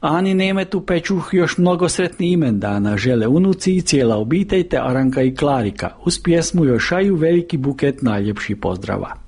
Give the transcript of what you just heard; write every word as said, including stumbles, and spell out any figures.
Ani Nemetu Pečuh još mnogo sretni imendana žele unuci i cijela obitelj te Aranka i Klarika. Uz pjesmu još šaju veliki buket najljepših pozdrava.